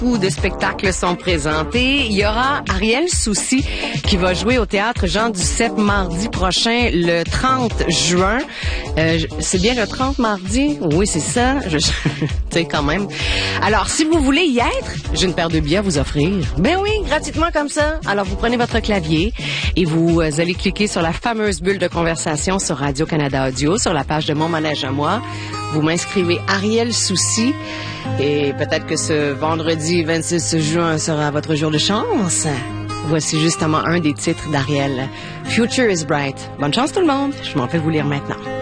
Beaucoup de spectacles sont présentés. Il y aura Ariel Soucy qui va jouer au Théâtre Jean Duceppe mardi prochain, le 30 juin. C'est bien le 30 mardi? Oui, c'est ça. Tu sais, quand même. Alors, si vous voulez y être, j'ai une paire de billets à vous offrir. Ben oui, gratuitement comme ça. Alors, vous prenez votre clavier et vous allez cliquer sur la fameuse bulle de conversation sur Radio-Canada Audio, sur la page de Mon Manège à moi. Vous m'inscrivez Ariel Soucy et peut-être que ce vendredi 26 juin sera votre jour de chance. Voici justement un des titres d'Ariel. Future is bright. Bonne chance tout le monde. Je m'en fais vous lire maintenant.